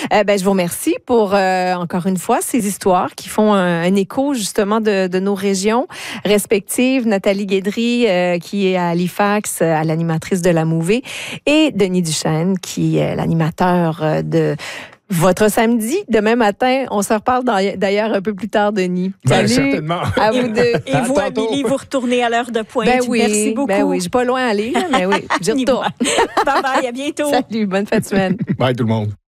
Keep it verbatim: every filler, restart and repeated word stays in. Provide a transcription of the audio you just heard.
Euh, ben, je vous remercie pour, euh, encore une fois, ces histoires qui font un, un écho, justement, de, de nos régions respectives. Nathalie Guédry, euh, qui est à Halifax, euh, l'animatrice de la Mouvée, et Denis Duchesne, qui est l'animateur euh, de votre samedi. Demain matin, on se reparle d'ailleurs un peu plus tard, Denis. Ben, Salut certainement. à vous deux. Et vous, Amélie, vous retournez à l'heure de pointe. Ben oui, Merci beaucoup. Ben oui, j'ai pas loin à aller, mais oui, j'y retourne. Bye bye, à bientôt. Salut, bonne fin de semaine. Bye tout le monde.